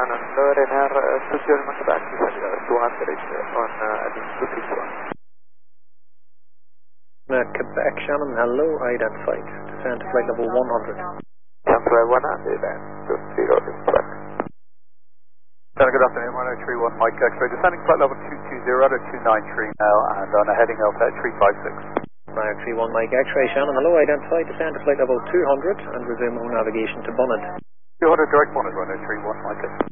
Shannon, lower NR, Studio Masabashi, 200 on Lucy Quebec, Shannon, hello, identified. Descend to flight level 100. Flight 100 and 20 is correct. Good afternoon, 1031 Mike X-ray, descending flight level 220 at 293 now and on a heading of 356. 931 Mike X-ray, Shannon, hello, identified. Descend to flight level 200 and resume home navigation to Bunnet. 200 direct Bunnet, 1031 Mike X.